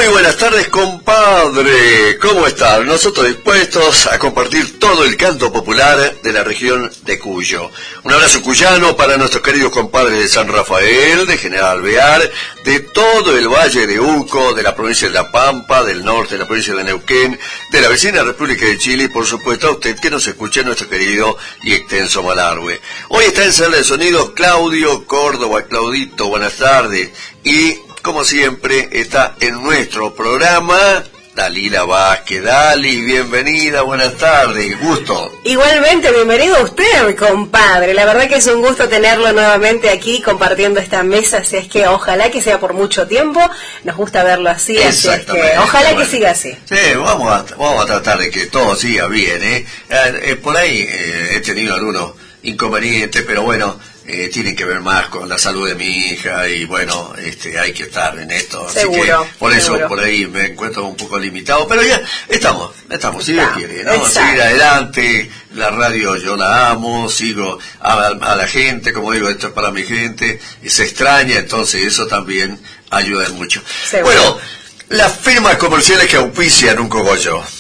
Muy buenas tardes, compadre. ¿Cómo están? Nosotros dispuestos a compartir todo el canto popular de la región de Cuyo. Un abrazo cuyano para nuestros queridos compadres de San Rafael, de General Alvear, de todo el Valle de Uco, de la provincia de La Pampa, del norte de la provincia de Neuquén, de la vecina República de Chile y por supuesto a usted que nos escucha en nuestro querido y extenso Malargüe. Hoy está en sala de sonido Claudio Córdoba. Claudito, buenas tardes. Y como siempre, está en nuestro programa Dalila Vázquez. Dali, bienvenida, buenas tardes, gusto. Igualmente, bienvenido a usted, mi compadre. La verdad que es un gusto tenerlo nuevamente aquí compartiendo esta mesa, así es que ojalá que sea por mucho tiempo. Nos gusta verlo así, así es que ojalá que siga así. Sí, vamos a tratar de que todo siga bien, por ahí he tenido algunos inconvenientes, pero bueno, tienen que ver más con la salud de mi hija y bueno, hay que estar en esto. Seguro, así que por eso por ahí me encuentro un poco limitado, pero ya estamos, si Dios quiere, ¿no? Seguir adelante, la radio yo la amo, sigo a la gente, como digo, esto es para mi gente, y se extraña, entonces eso también ayuda mucho. Seguro. Bueno, las firmas comerciales que auspician un cogollo.